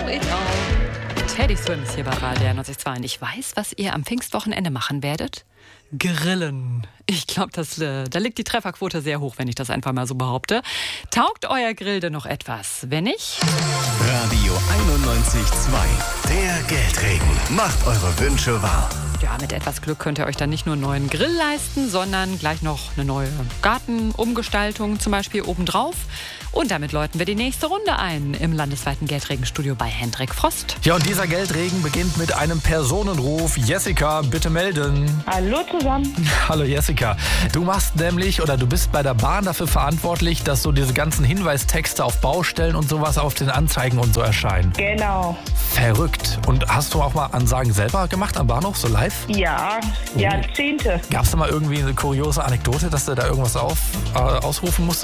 Teddy Swims hier bei Radio 92. Und ich weiß, was ihr am Pfingstwochenende machen werdet. Grillen. Ich glaube, da liegt die Trefferquote sehr hoch, wenn ich das einfach mal so behaupte. Taugt euer Grill denn noch etwas? Wenn nicht? Radio 91.2. Der Geldregen. Macht eure Wünsche wahr. Ja, mit etwas Glück könnt ihr euch dann nicht nur einen neuen Grill leisten, sondern gleich noch eine neue Gartenumgestaltung zum Beispiel obendrauf. Und damit läuten wir die nächste Runde ein im landesweiten Geldregenstudio bei Hendrik Frost. Ja, und dieser Geldregen beginnt mit einem Personenruf. Jessica, bitte melden. Hallo zusammen. Hallo Jessica. Du bist bei der Bahn dafür verantwortlich, dass so diese ganzen Hinweistexte auf Baustellen und sowas auf den Anzeigen und so erscheinen. Genau. Verrückt. Und hast du auch mal Ansagen selber gemacht am Bahnhof, so live? Ja, Jahrzehnte. Gab es da mal irgendwie eine kuriose Anekdote, dass du da irgendwas ausrufen musstest